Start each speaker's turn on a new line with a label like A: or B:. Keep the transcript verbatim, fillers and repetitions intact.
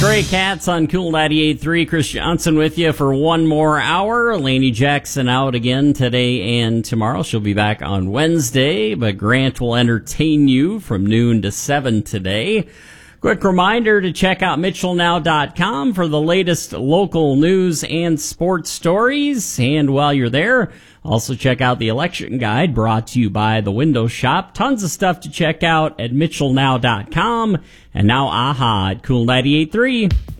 A: Stray Cats on Cool ninety-eight point three. Chris Johnson with you for one more hour. Lainey Jackson out again today and tomorrow. She'll be back on Wednesday, but Grant will entertain you from noon to seven today. Quick reminder to check out Mitchell Now dot com for the latest local news and sports stories. And while you're there, also check out the election guide brought to you by the Window Shop. Tons of stuff to check out at Mitchell Now dot com. And now, aha, at Cool ninety-eight point three.